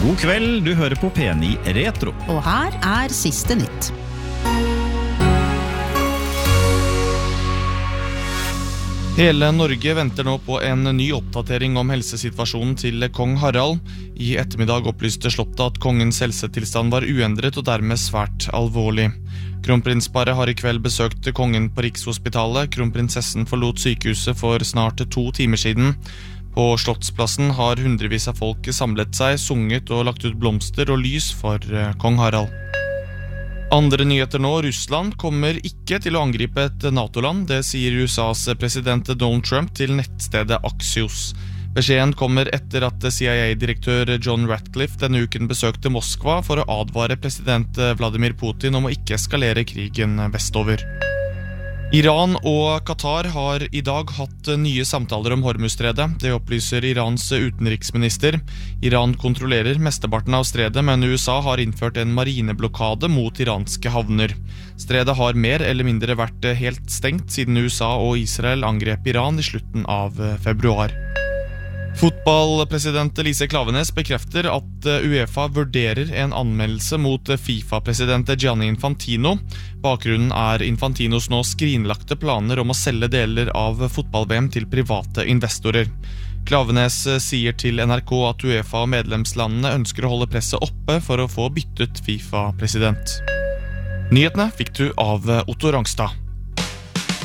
God kveld, du hører på P9 Retro. Og her siste nytt. Hele Norge venter nå på en ny oppdatering om helsesituasjonen til kong Harald. I ettermiddag opplyste slottet at kongens helsetilstand var uendret og dermed svært alvorlig. Kronprinsparet har i kveld besøkt kongen på Rikshospitalet. Kronprinsessen forlot sykehuset for snart 2 timer siden. På Slottsplassen har hundrevis av folk samlet seg, sunget og lagt ut blomster og lys for kong Harald. Andre nyheter nå, Russland kommer ikke til å angripe et NATO-land, det sier USAs president Donald Trump til nettstedet Axios. Beskjeden kommer etter at CIA-direktør John Ratcliffe denne uken besøkte Moskva for å advare president Vladimir Putin om å ikke eskalere krigen vestover. Iran og Qatar har i dag hatt nye samtaler om Hormuzstredet. Det opplyser Irans utenriksminister. Iran kontrollerer mesteparten av stredet, men USA har innført en marineblokade mot iranske havner. Stredet har mer eller mindre vært helt stengt siden USA og Israel angrep Iran i slutten av februar. Fotballpresident Lise Klaveness bekrefter at UEFA vurderer en anmeldelse mot FIFA-president Gianni Infantino. Bakgrunnen er Infantinos nå skrinlagte planer om å selge deler av fotball-VM til private investorer. Klaveness sier til NRK at UEFA og medlemslandene ønsker å holde presset oppe for å få byttet FIFA-president. Nyhetene fikk du av Otto Rangstad.